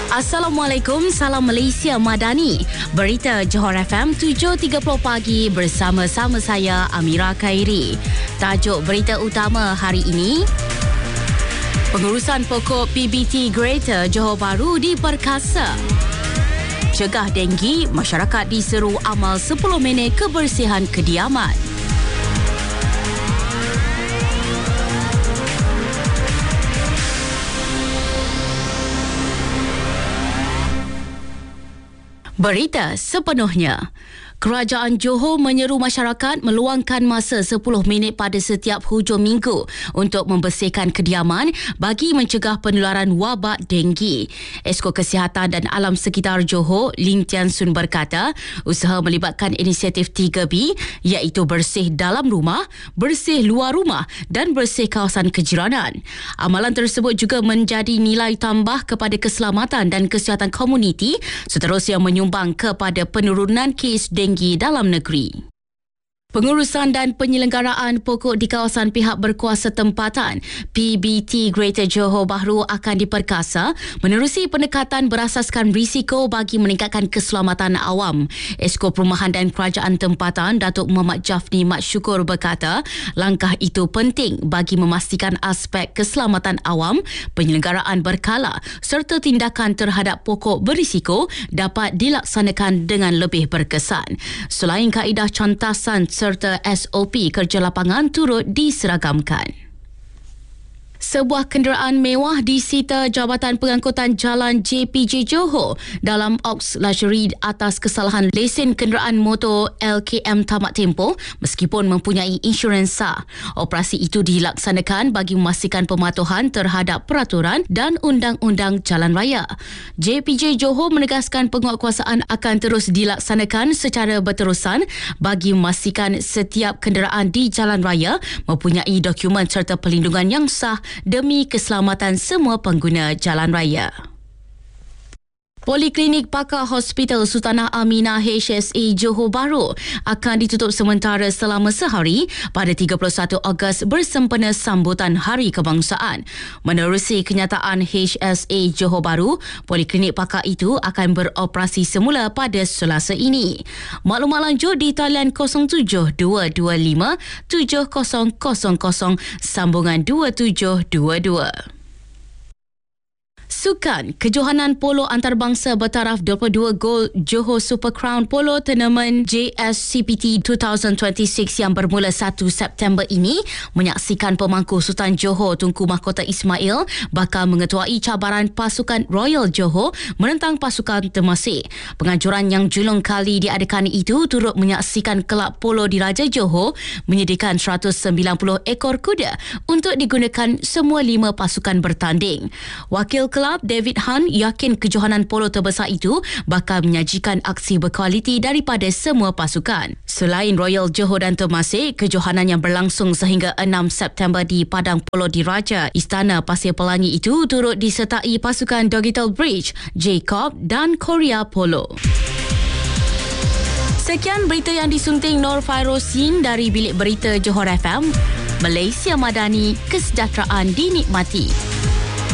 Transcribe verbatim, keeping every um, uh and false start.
Assalamualaikum, salam Malaysia Madani. Berita Johor F M tujuh tiga puluh pagi bersama-sama saya Amira Khairi. Tajuk berita utama hari ini: pengurusan pokok P B T Greater Johor Bahru diperkasa. Cegah denggi, masyarakat diseru amal sepuluh minit kebersihan kediaman. Berita sepenuhnya. Kerajaan Johor menyeru masyarakat meluangkan masa sepuluh minit pada setiap hujung minggu untuk membersihkan kediaman bagi mencegah penularan wabak denggi. Esko Kesihatan dan Alam Sekitar Johor, Lim Tian Sun berkata, usaha melibatkan inisiatif tiga B iaitu bersih dalam rumah, bersih luar rumah dan bersih kawasan kejiranan. Amalan tersebut juga menjadi nilai tambah kepada keselamatan dan kesihatan komuniti seterusnya menyumbang kepada penurunan kes denggi dalam negeri. Pengurusan dan penyelenggaraan pokok di kawasan pihak berkuasa tempatan P B T Greater Johor Bahru akan diperkasa menerusi pendekatan berasaskan risiko bagi meningkatkan keselamatan awam. Esko Perumahan dan Kerajaan Tempatan Datuk Muhammad Jafni Mat Syukur berkata, langkah itu penting bagi memastikan aspek keselamatan awam, penyelenggaraan berkala serta tindakan terhadap pokok berisiko dapat dilaksanakan dengan lebih berkesan. Selain kaedah cantasan serta S O P kerja lapangan turut diseragamkan. Sebuah kenderaan mewah disita Jabatan Pengangkutan Jalan J P J Johor dalam Oks Luxury atas kesalahan lesen kenderaan motor L K M tamat tempoh meskipun mempunyai insurans sah. Operasi itu dilaksanakan bagi memastikan pematuhan terhadap peraturan dan undang-undang jalan raya. J P J Johor menegaskan penguatkuasaan akan terus dilaksanakan secara berterusan bagi memastikan setiap kenderaan di jalan raya mempunyai dokumen serta perlindungan yang sah demi keselamatan semua pengguna jalan raya. Poliklinik Pakar Hospital Sultanah Aminah H S A Johor Bahru akan ditutup sementara selama sehari pada tiga puluh satu Ogos bersempena sambutan Hari Kebangsaan. Menerusi kenyataan H S A Johor Bahru, Poliklinik Pakar itu akan beroperasi semula pada Selasa ini. Maklumat lanjut di talian kosong tujuh dua dua lima tujuh kosong kosong kosong sambungan dua tujuh dua dua. Sukan, kejohanan polo antarabangsa bertaraf dua puluh dua gol Johor Super Crown Polo Tournament J S C P T dua ribu dua puluh enam yang bermula satu September ini menyaksikan pemangku Sultan Johor Tunku Mahkota Ismail bakal mengetuai cabaran pasukan Royal Johor menentang pasukan Temasek. Penganjuran yang julung kali diadakan itu turut menyaksikan kelab polo Diraja Johor menyediakan seratus sembilan puluh ekor kuda untuk digunakan semua lima pasukan bertanding. Wakil kelab David Han yakin kejohanan polo terbesar itu bakal menyajikan aksi berkualiti daripada semua pasukan. Selain Royal Johor dan Temasek, kejohanan yang berlangsung sehingga enam September di Padang Polo Diraja Istana Pasir Pelangi itu turut disertai pasukan Dogital Bridge, Jacob dan Korea Polo. Sekian berita yang disunting Nur Fairosin dari Bilik Berita Johor F M. Malaysia Madani, kesejahteraan dinikmati.